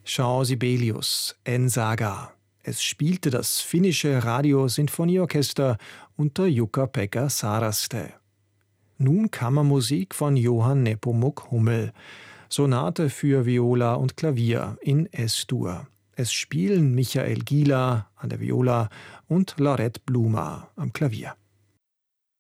Jean Sibelius, En-Saga. Es spielte das finnische Radiosinfonieorchester unter Jukka-Pekka Saraste. Nun Kammermusik von Johann Nepomuk Hummel. Sonate für Viola und Klavier in S-Dur. Es spielen Michael Gila an der Viola und Laurette Bluma am Klavier.